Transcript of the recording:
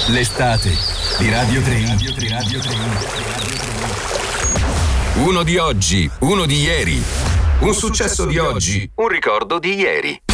L'estate di Radio 3. Uno di oggi, uno di ieri. Un successo di oggi, un ricordo di ieri.